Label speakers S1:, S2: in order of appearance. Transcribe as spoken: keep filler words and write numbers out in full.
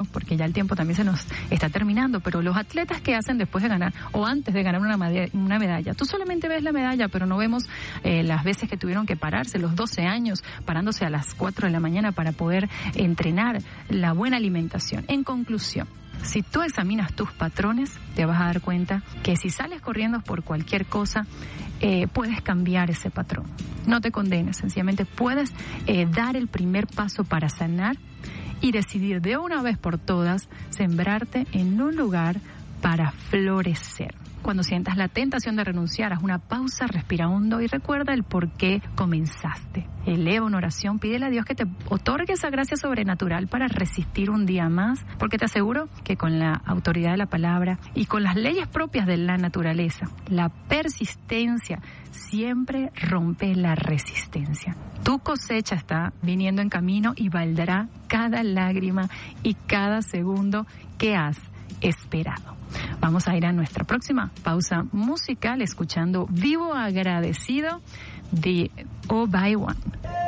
S1: porque ya el tiempo también se nos está terminando, pero los atletas que hacen después de ganar o antes de ganar una medalla, una medalla tú solamente ves la medalla, pero no vemos eh, las veces que tuvieron que pararse, los doce años, parándose a las cuatro de la mañana para poder entrenar, la buena alimentación. En conclusión, si tú examinas tus patrones, te vas a dar cuenta que si sales corriendo por cualquier cosa, eh, puedes cambiar ese patrón. No te condenes, sencillamente puedes eh, dar el primer paso para sanar y decidir de una vez por todas sembrarte en un lugar para florecer. Cuando sientas la tentación de renunciar, haz una pausa, respira hondo y recuerda el por qué comenzaste. Eleva una oración, pídele a Dios que te otorgue esa gracia sobrenatural para resistir un día más, porque te aseguro que con la autoridad de la palabra y con las leyes propias de la naturaleza, la persistencia siempre rompe la resistencia. Tu cosecha está viniendo en camino y valdrá cada lágrima y cada segundo que has esperado. Vamos a ir a nuestra próxima pausa musical escuchando Vivo Agradecido de Oh By One.